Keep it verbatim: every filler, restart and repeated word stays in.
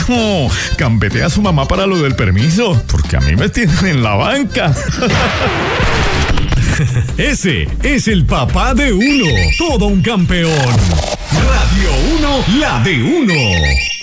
Mijo, campete a su mamá para lo del permiso, porque a mí me tienen en la banca. Ese es el papá de uno, todo un campeón. Radio uno, la de uno.